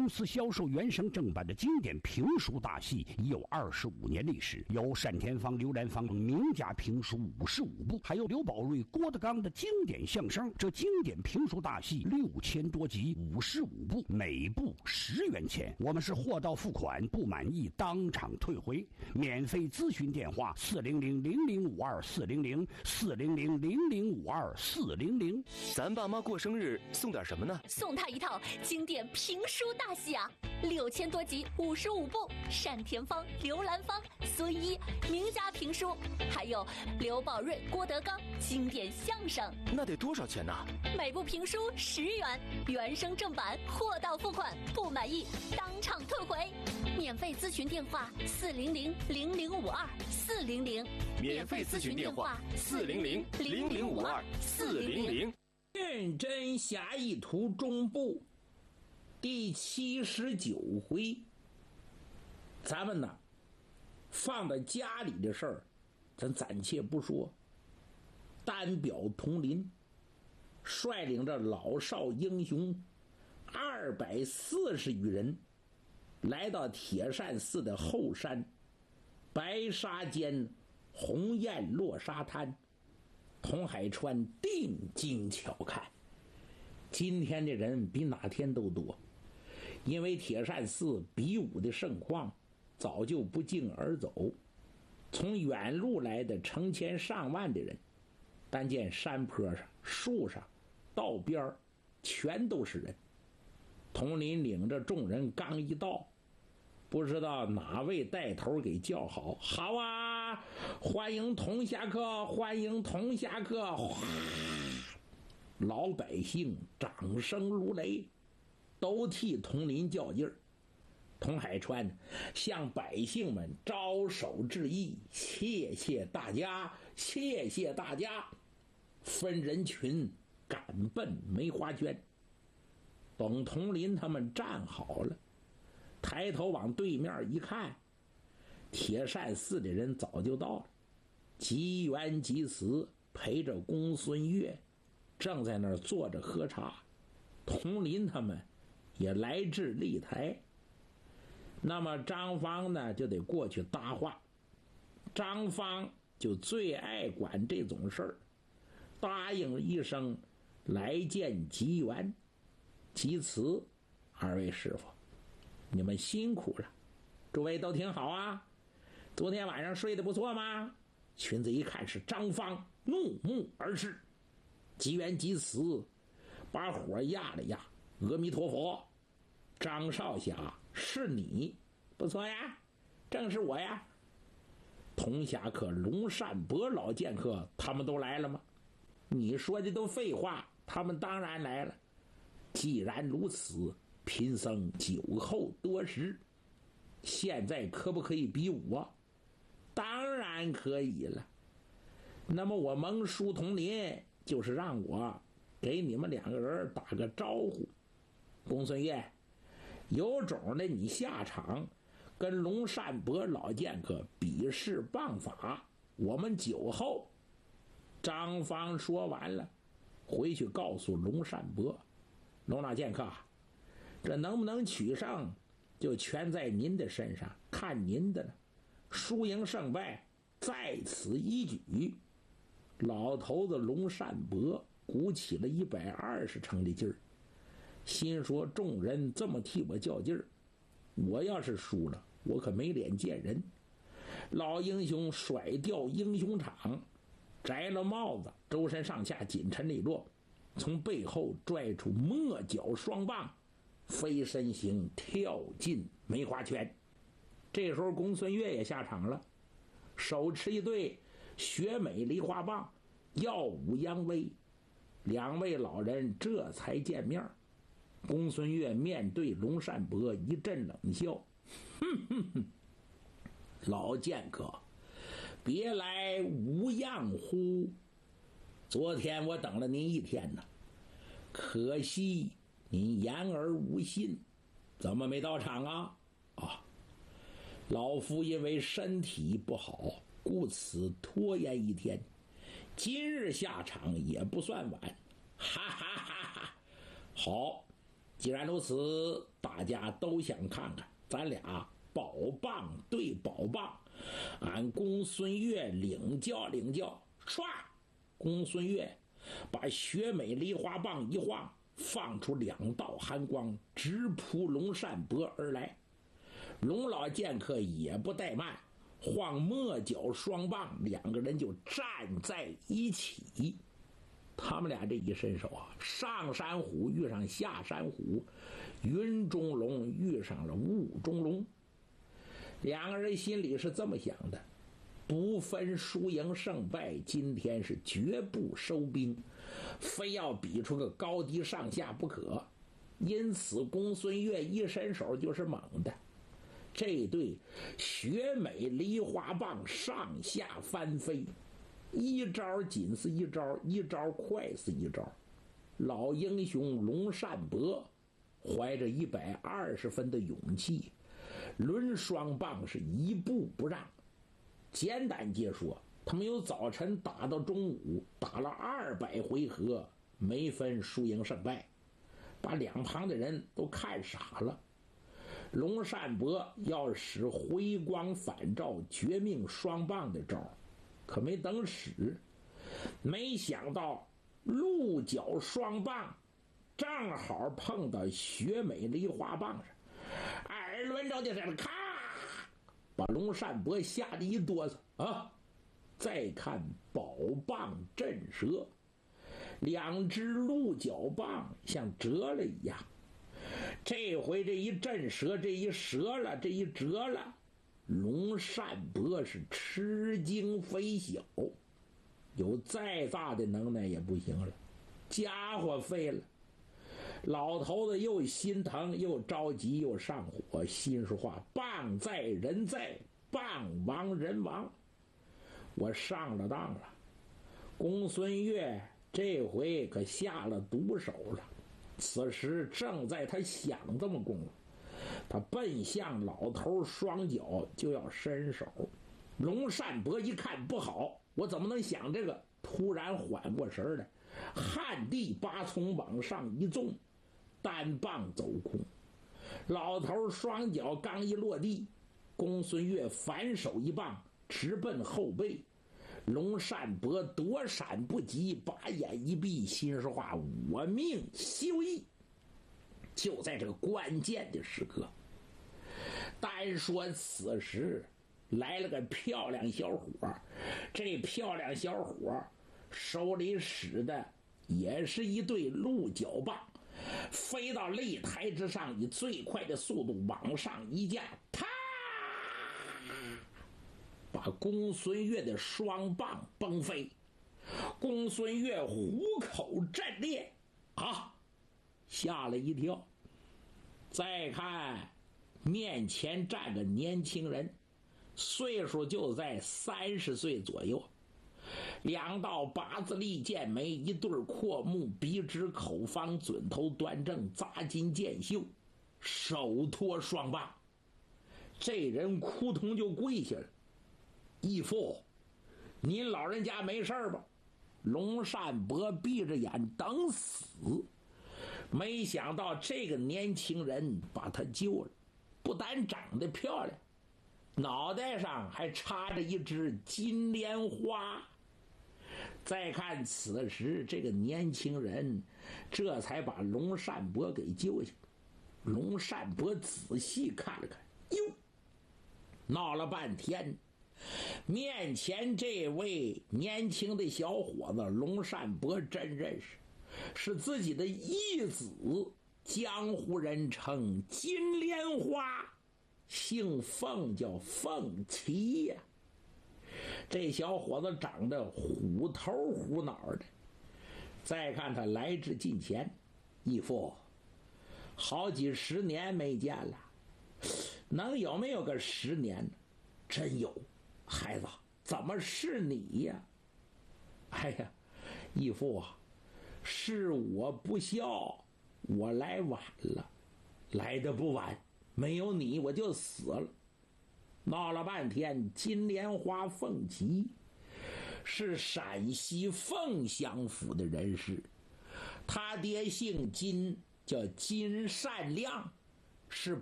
公司销售原声正版的经典评书大戏已有25年历史，有单田芳、刘兰芳名家评书55部，还有刘宝瑞、郭德纲的经典相声。这经典评书大戏6000多集，55部，每部10元钱。我们是货到付款，不满意当场退回。免费咨询电话400-0052-400，400-0052-400。 咱爸妈过生日送点什么呢？ 送他一套经典评书大戏啊，6000多集，55部，单田芳、刘兰芳、孙一名家评书，还有刘宝瑞、郭德纲经典相声。 那得多少钱呢？ 每部评书10元，原声正版，货到付款，不满意当场退回。免费咨询电话400-0052-400， 免费咨询电话400-0052-400。 认真侠义图中部第79回，咱们呢放到家里的事儿，咱暂且不说。单表统领率领着老少英雄240余人，来到铁扇寺的后山白沙间鸿雁落沙滩。童海川定睛瞧看，今天的人比哪天都多，因为铁扇寺比武的盛况早就不胫而走，从远路来的成千上万的人，但见山坡上、树上、道边全都是人。统领领着众人刚一到，不知道哪位带头给叫好，好啊，欢迎童侠客，欢迎童侠客！老百姓掌声如雷，都替统领较劲儿。童海川向百姓们招手致意，谢谢大家，谢谢大家。分人群赶奔梅花圈。等统领他们站好了，抬头往对面一看，铁扇寺的人早就到了。吉元吉慈陪着公孙越正在那儿坐着喝茶，统领他们也来至立台。那么张芳呢就得过去搭话，张芳就最爱管这种事儿，答应一声来见吉元。吉慈，二位师傅你们辛苦了，诸位都挺好啊，昨天晚上睡得不错吗？群子一看是张芳，怒目而视。吉元吉慈把火压了压，阿弥陀佛，张少侠是你，不错呀，正是我呀。童侠客、龙善伯老剑客他们都来了吗？你说的都废话，他们当然来了。既然如此，贫僧酒后多时，现在可不可以比武啊？当然可以了。那么我蒙书统领就是让我给你们两个人打个招呼。公孙越，有种的你下场跟龙善伯老剑客比试棒法，我们酒后。张芳说完了，回去告诉龙善伯，龙老剑客，这能不能取胜就全在您的身上，看您的了，输赢胜败在此一举。老头子龙善伯鼓起了120成的劲儿，心说众人这么替我较劲儿，我要是输了我可没脸见人。老英雄甩掉英雄场，摘了帽子，周身上下紧沉利落，从背后拽出末脚双棒，飞身形跳进梅花圈。这时候公孙越也下场了，手持一对雪美梨花棒，耀武扬威。两位老人这才见面。公孙越面对龙善伯一阵冷笑，哼哼哼，老剑客，别来无恙乎？昨天我等了您一天呢，可惜您言而无信，怎么没到场啊？老夫因为身体不好，故此拖延一天，今日下场也不算晚。哈哈哈哈！好， 既然如此，大家都想看看咱俩宝棒对宝棒，俺公孙越领教领教。唰，公孙越把雪美梨花棒一晃，放出2道寒光，直扑龙善伯而来。龙老剑客也不怠慢，晃末角双棒，2个人就站在一起。他们俩这一伸手啊，上山虎遇上下山虎，云中龙遇上了雾中龙。2个人心里是这么想的，不分输赢胜败，今天是绝不收兵，非要比出个高低上下不可。因此公孙越一伸手就是猛的，这对雪美梨花棒上下翻飞，一招紧似一招，一招快似一招。老英雄龙善伯怀着120分的勇气，抡双棒是一步不让。简单解说，他们由早晨打到中午，打了200回合，没分输赢胜败，把两旁的人都看傻了。龙善伯要使回光返照绝命双棒的招，可没等使，没想到鹿角双棒正好碰到雪美梨花棒上，耳轮着的是咔，把龙善伯吓得一哆嗦啊！再看宝棒震折，2只鹿角棒像折了一样。这回这一震折，这一折了，这一折了，龙善伯是吃惊非小，有再大的能耐也不行了，家伙废了。老头子又心疼又着急又上火，心说话：棒在人在，棒亡人亡，我上了当了。公孙越这回可下了毒手了。此时正在他想这么功夫，他奔向老头双脚就要伸手。龙善伯一看不好，我怎么能想这个？突然缓过神来，旱地8葱往上一纵，单棒走空。老头双脚刚一落地，公孙越反手一棒直奔后背。龙善伯躲闪不及，把眼一闭，心说话：我命休矣。就在这个关键的时刻，单说此时来了个漂亮小伙，这漂亮小伙手里使的也是一对鹿角棒，飞到擂台之上，以最快的速度往上一架，啪，把公孙越的双棒崩飞。公孙越虎口震裂啊，吓了一跳。再看面前站个年轻人，岁数就在30岁左右，2道8字立剑眉，一对阔目，鼻直口方，准头端正，扎金剑袖，手托双棒。这人扑通就跪下了：义父，您老人家没事吧？龙善伯闭着眼等死，没想到这个年轻人把他救了，不但长得漂亮，脑袋上还插着一只金莲花。再看此时这个年轻人这才把龙善伯给救下。龙善伯仔细看了看，哟，闹了半天，面前这位年轻的小伙子龙善伯真认识，是自己的义子，江湖人称金莲花，姓凤，叫凤岐呀。这小伙子长得虎头虎脑的。再看他来至近前：义父，好几十年没见了，能有没有个10年呢？真有。孩子，怎么是你呀？哎呀，义父啊，是我不孝，我来晚了。来得不晚，没有你我就死了。闹了半天，金莲花凤岐是陕西凤翔府的人士，他爹姓金， 叫金善亮，是